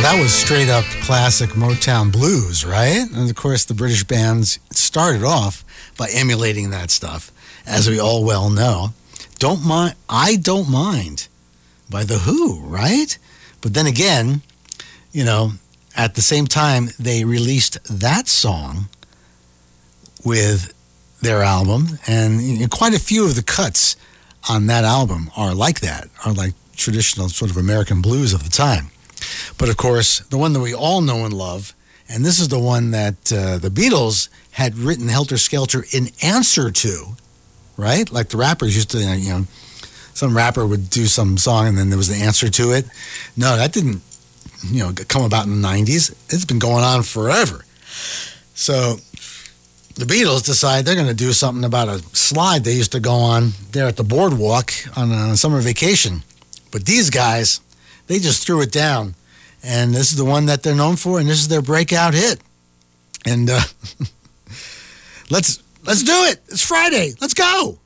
that was straight up classic Motown blues, right? And of course, the British bands started off by emulating that stuff, as we all well know. I Don't Mind by The Who, right? But then again, you know, at the same time, they released that song with their album, and quite a few of the cuts on that album are like that, are like traditional sort of American blues of the time. But of course, the one that we all know and love, and this is the one that the Beatles had written Helter Skelter in answer to, right? Like the rappers used to, you know, some rapper would do some song and then there was an answer to it. No, that didn't, you know, come about in the 90s. It's been going on forever. So the Beatles decide they're going to do something about a slide they used to go on there at the boardwalk on a summer vacation. But these guys, they just threw it down. And this is the one that they're known for, and this is their breakout hit. And let's do it. It's Friday. Let's go.